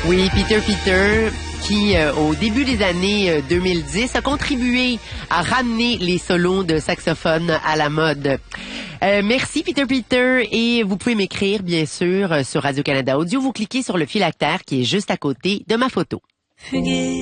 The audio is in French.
Oui, Peter, qui, au début des années 2010, a contribué à ramener les solos de saxophone à la mode. Merci, Peter, et vous pouvez m'écrire, bien sûr, sur Radio-Canada Audio. Vous cliquez sur le phylactère qui est juste à côté de ma photo.